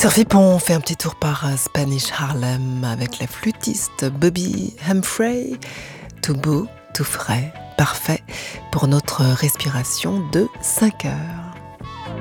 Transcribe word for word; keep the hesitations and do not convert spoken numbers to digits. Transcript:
Sur Vipon, on fait un petit tour par euh, Spanish Harlem avec la flûtiste Bobby Humphrey. Tout beau, tout frais, parfait pour notre respiration de cinq heures.